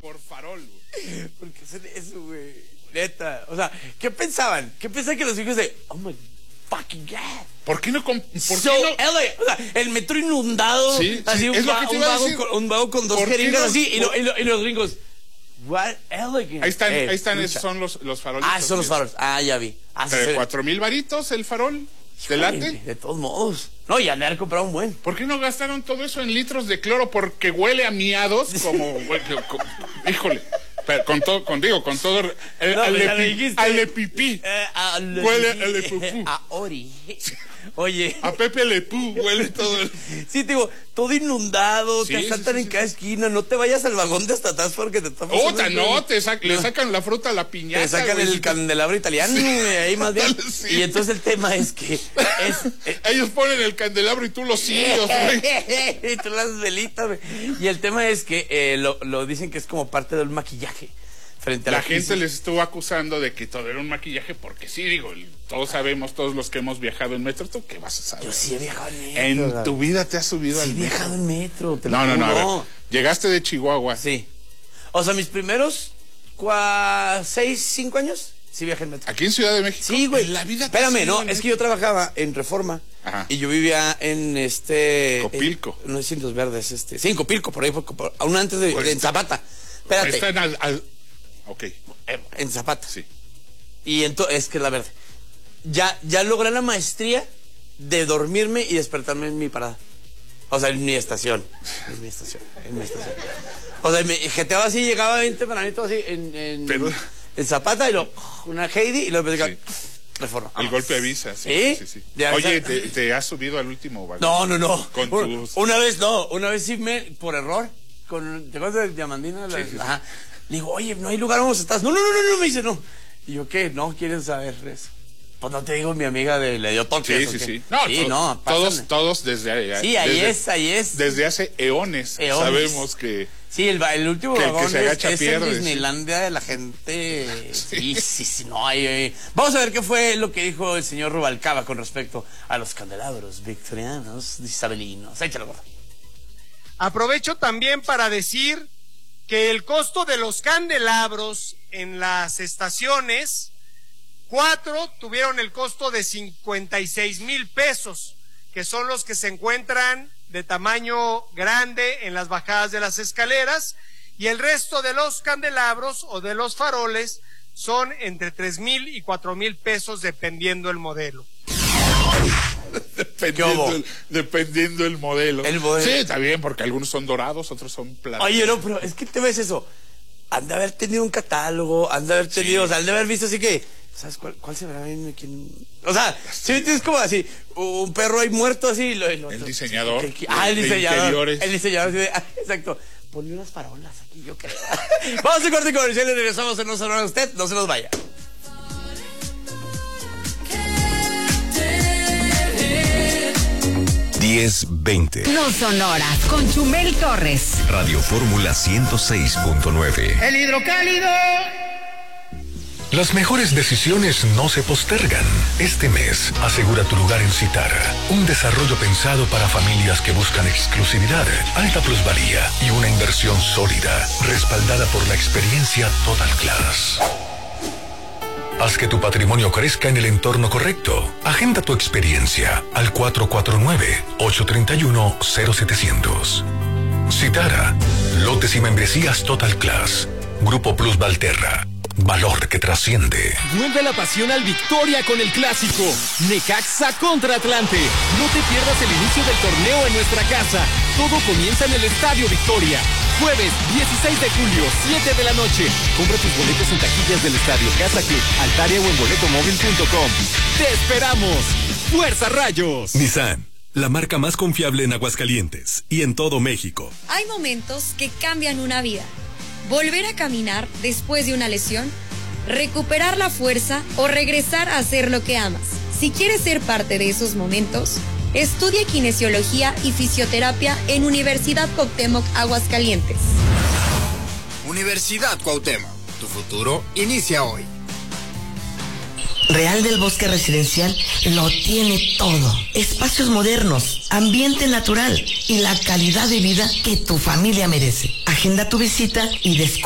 mejor farol, güey. ¿Por qué hacen eso, güey? Neta. O sea, ¿qué pensaban? ¿Qué pensaban que los hijos de... Oh my fucking God. ¿Por qué no? LA. O sea, el metro inundado. Sí, así sí, un vago con dos jeringas no? así. Y los gringos... What elegant. Ahí están, esos son los faroles. Ah, son los faroles. Ah, ya vi. ¿De 4,000 varitos el farol? ¿Te late? De todos modos. No, y andar comprado un buen. ¿Por qué no gastaron todo eso en litros de cloro? Porque huele a miados como... híjole. Pero con todo... Ale pipí. Huele a le pupú. A Ori. Oye. A Pepe Le Pú huele todo el... Sí, te digo, todo inundado, Sí, te asaltan en cada esquina, no te vayas al vagón de hasta atrás porque te está pasando. No, le sacan la fruta a la piñata. Te sacan el candelabro italiano, ahí más bien. Sí. Y entonces el tema es que... Ellos ponen el candelabro y tú los cirios, güey. Y tú las velitas, güey. Y el tema es que lo dicen que es como parte del maquillaje. Frente a la gente les estuvo acusando de que todo era un maquillaje porque sí, digo, todos sabemos, todos los que hemos viajado en metro, ¿tú qué vas a saber? Yo sí he viajado en metro. En tu vida te has subido al metro. Sí he viajado en metro. No, a ver, llegaste de Chihuahua. Sí. O sea, mis primeros 5 años, sí viajé en metro. ¿Aquí en Ciudad de México? Sí, güey. La vida espérame, no, es que yo trabajaba en Reforma. Ajá. Y yo vivía en Copilco. No es Indios Verdes, sí, en Copilco, por ahí, aún antes de en Zapata. Espérate. Están ok. En Zapata. Sí. Y entonces, es que la verdad, ya logré la maestría de dormirme y despertarme en mi parada. O sea, en mi estación. O sea, me jeteaba así, llegaba bien tempranito así en Zapata y una Heidi y luego sí. Reforma. El golpe avisa. Sí. Oye, ¿te has subido al último vagón? No. Con tus... Una vez sí por error, ¿te acuerdas de Diamandina? Sí. Ajá. Le digo, oye, no hay lugar, ¿dónde estás? No, me dice, no. Y yo, ¿qué? No, ¿quieren saber eso? Pues no te digo, mi amiga le dio toque. Sí. No, todos desde ahí. Sí, ahí es. Desde hace eones. Sabemos que... Sí, el último vagón es pierde, el Disneylandia de la gente. Sí, no hay. Vamos a ver qué fue lo que dijo el señor Rubalcaba con respecto a los candelabros victorianos isabelinos. Échalo, gordo. Aprovecho también para decir que el costo de los candelabros en las estaciones, 4 tuvieron el costo de 56,000 pesos, que son los que se encuentran de tamaño grande en las bajadas de las escaleras, y el resto de los candelabros o de los faroles son entre 3,000 y 4,000 pesos dependiendo el modelo. Dependiendo el modelo. Sí, está bien, porque algunos son dorados, otros son plateados. Oye, no, pero es que te ves eso. Han de haber tenido un catálogo, han de haber tenido, o sea, han de haber visto así que, ¿sabes cuál se verá bien? O sea, si es como así, un perro ahí muerto así. El diseñador. El diseñador. Así de, exacto. Ponle unas farolas aquí, yo creo. Vamos a corte comercial y regresamos en No Sonora. Usted no se nos vaya. No Sonoras con Chumel Torres. Radio Fórmula 106.9. El hidrocálido. Las mejores decisiones no se postergan. Este mes, asegura tu lugar en Citara. Un desarrollo pensado para familias que buscan exclusividad, alta plusvalía y una inversión sólida, respaldada por la experiencia Total Class. Haz que tu patrimonio crezca en el entorno correcto. Agenda tu experiencia al 449-831-0700. Citara. Lotes y membresías Total Class. Grupo Plus Valterra. Valor que trasciende. Vuelve la pasión al Victoria con el clásico Necaxa contra Atlante. No te pierdas el inicio del torneo en nuestra casa. Todo comienza en el Estadio Victoria. Jueves 16 de julio, 7 de la noche. Compra tus boletos en taquillas del Estadio Casa Club, Altaria o en boletomóvil.com. ¡Te esperamos! ¡Fuerza Rayos! Nissan, la marca más confiable en Aguascalientes y en todo México. Hay momentos que cambian una vida. Volver a caminar después de una lesión, recuperar la fuerza o regresar a hacer lo que amas. Si quieres ser parte de esos momentos, estudia Kinesiología y Fisioterapia en Universidad Cuauhtémoc, Aguascalientes. Universidad Cuauhtémoc, tu futuro inicia hoy. Real del Bosque Residencial lo tiene todo. Espacios modernos, ambiente natural y la calidad de vida que tu familia merece. Agenda tu visita y descubre